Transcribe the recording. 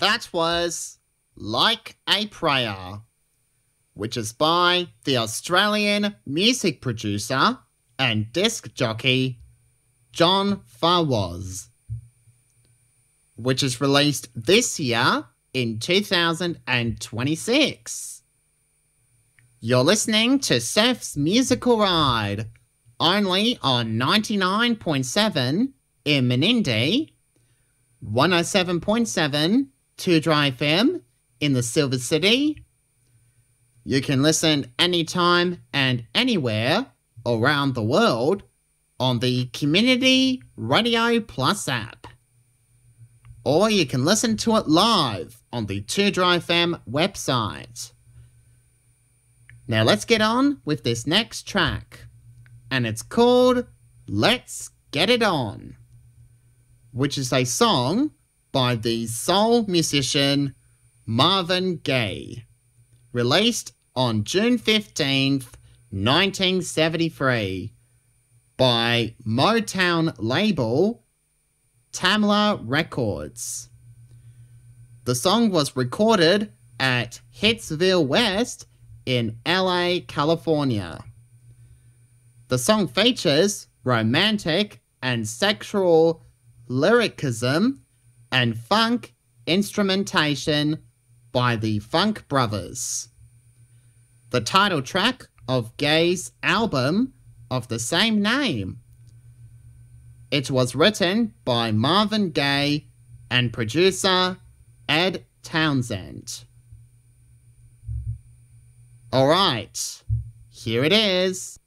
that was Like a Prayer, which is by the Australian music producer and disc jockey John Fawaz, which is released this year in 2026. You're listening to Surf's Musical Ride, only on 99.7 in Menindee, 107.7 2 Dry FM in the Silver City. You can listen anytime and anywhere around the world on the Community Radio Plus app. Or you can listen to it live on the 2 Dry FM website. Now let's get on with this next track, and it's called Let's Get It On, which is a song by the soul musician Marvin Gaye, released on June 15th, 1973 by Motown label Tamla Records. The song was recorded at Hitsville West in LA, California. The song features romantic and sexual lyricism and funk instrumentation by the Funk Brothers. The title track of Gaye's album of the same name. It was written by Marvin Gaye and producer Ed Townsend. Alright, here it is.